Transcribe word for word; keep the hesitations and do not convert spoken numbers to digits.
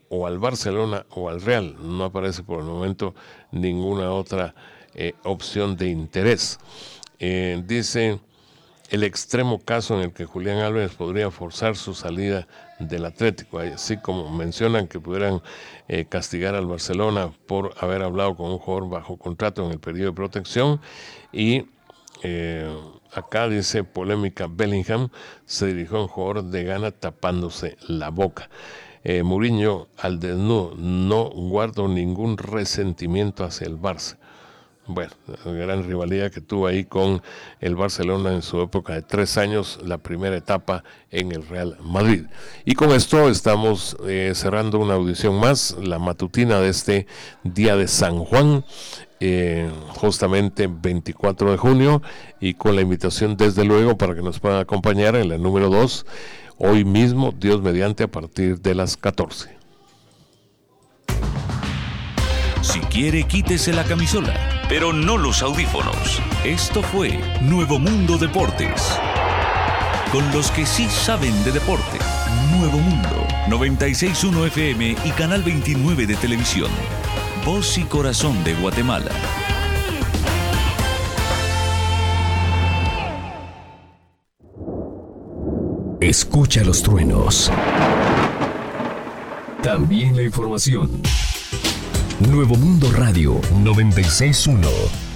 o al Barcelona o al Real. No aparece por el momento ninguna otra eh, opción de interés. Eh, dice el extremo caso en el que Julián Álvarez podría forzar su salida del Atlético, así como mencionan que pudieran eh, castigar al Barcelona por haber hablado con un jugador bajo contrato en el periodo de protección. Y eh, acá dice polémica: Bellingham se dirigió a un jugador de Ghana tapándose la boca. eh, Mourinho al desnudo: no guardo ningún resentimiento hacia el Barça. Bueno, la gran rivalidad que tuvo ahí con el Barcelona en su época de tres años, la primera etapa en el Real Madrid. Y con esto estamos eh, cerrando una audición más, la matutina de este día de San Juan, eh, justamente veinticuatro de junio, y con la invitación desde luego para que nos puedan acompañar en la número dos, hoy mismo, Dios mediante, a partir de las catorce. Si quiere, quítese la camisola, pero no los audífonos. Esto fue Nuevo Mundo Deportes, con los que sí saben de deporte. Nuevo Mundo, noventa y seis punto uno F M y Canal veintinueve de televisión. Voz y corazón de Guatemala. Escucha los truenos. También la información. Nuevo Mundo Radio noventa y seis punto uno.